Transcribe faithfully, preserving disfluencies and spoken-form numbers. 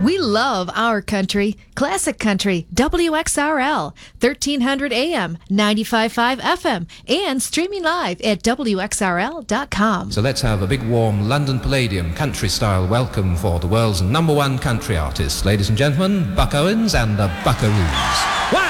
We love our country. Classic Country, W X R L, thirteen hundred A M, ninety-five point five F M, and streaming live at W X R L dot com. So let's have a big warm London Palladium country-style welcome for the world's number one country artist. Ladies and gentlemen, Buck Owens and the Buckaroos. One,